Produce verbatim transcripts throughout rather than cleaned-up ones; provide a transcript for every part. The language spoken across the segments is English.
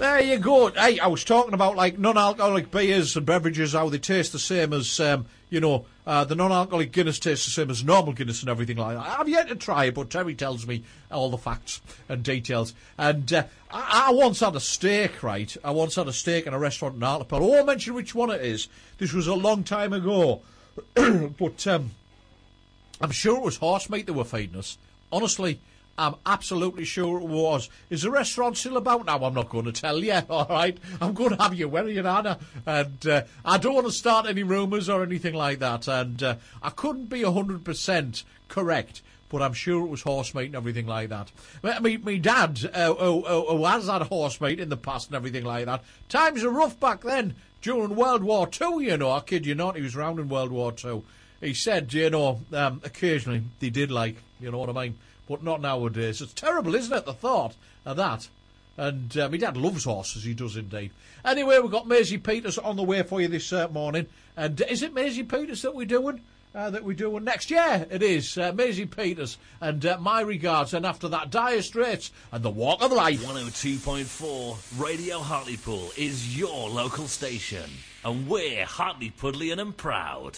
There you go. Hey, I was talking about, like, non-alcoholic beers and beverages, how they taste the same as, um, you know, uh, the non-alcoholic Guinness tastes the same as normal Guinness and everything like that. I've yet to try it, but Terry tells me all the facts and details. And uh, I, I once had a steak, right? I once had a steak in a restaurant in Hartlepool. I won't mention which one it is. This was a long time ago. But um, I'm sure it was horse meat they were feeding us. Honestly, I'm absolutely sure it was. Is the restaurant still about now? I'm not going to tell you, all right? I'm going to have you where you are, and uh, I don't want to start any rumours or anything like that, and uh, I couldn't be one hundred percent correct, but I'm sure it was horse meat and everything like that. Me, me dad, uh, who, who, who has had horse meat in the past and everything like that, times are rough back then, during World War Two, you know, I kid you not, he was round in World War Two. He said, you know, um, occasionally they did like, you know what I mean? But not nowadays. It's terrible, isn't it, the thought of that? And uh, my dad loves horses, he does indeed. Anyway, we've got Maisie Peters on the way for you this uh, morning. And uh, is it Maisie Peters that we're doing? Uh, that we're doing next? Yeah, it is. Uh, Maisie Peters. And uh, my regards. And after that, Dire Straits and The Walk of Life. one oh two point four Radio Hartlepool is your local station. And we're Hartlepoolian and proud.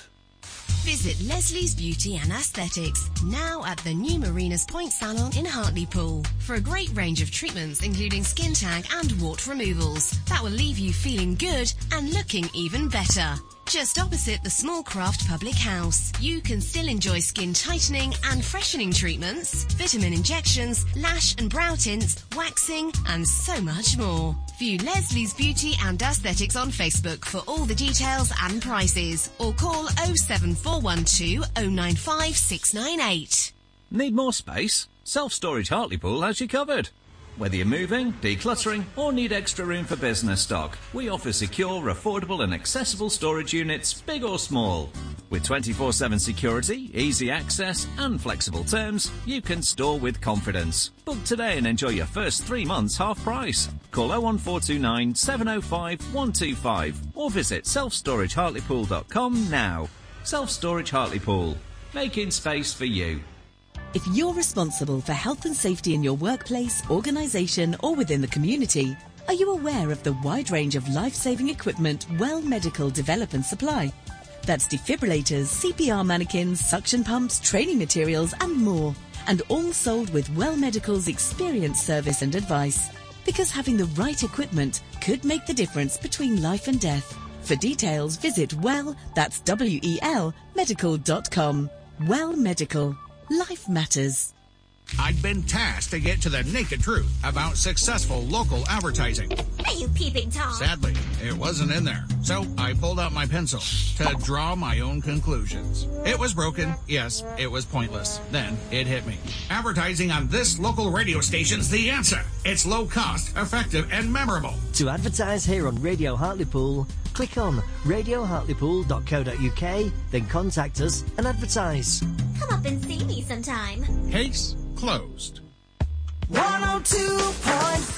Visit Leslie's Beauty and Aesthetics, now at the new Marinas Point Salon in Hartlepool, for a great range of treatments including skin tag and wart removals that will leave you feeling good and looking even better. Just opposite the Small Craft Public House, you can still enjoy skin tightening and freshening treatments, vitamin injections, lash and brow tints, waxing, and so much more. View Leslie's Beauty and Aesthetics on Facebook for all the details and prices, or call oh seven four one two oh nine five six nine eight. Need more space? Self-Storage Hartlepool has you covered. Whether you're moving, decluttering, or need extra room for business stock, we offer secure, affordable and accessible storage units, big or small. With twenty-four seven security, easy access and flexible terms, you can store with confidence. Book today and enjoy your first three months half price. Call oh one four two nine seven oh five one two five or visit self storage hartlepool dot com now. Self-Storage Hartlepool, making space for you. If you're responsible for health and safety in your workplace, organisation or within the community, are you aware of the wide range of life-saving equipment Well Medical develop and supply? That's defibrillators, C P R mannequins, suction pumps, training materials and more. And all sold with Well Medical's experienced service and advice. Because having the right equipment could make the difference between life and death. For details, visit Well, that's W E L, medical dot com. Well Medical. Life matters. I'd been tasked to get to the naked truth about successful local advertising. Are you peeping Tom? Sadly, it wasn't in there. So I pulled out my pencil to draw my own conclusions. It was broken. Yes, it was pointless. Then it hit me. Advertising on this local radio station's the answer. It's low cost, effective, and memorable. To advertise here on Radio Hartlepool, click on radio hartlepool dot co dot uk, then contact us and advertise. Come up and see me sometime. Case closed. one oh two point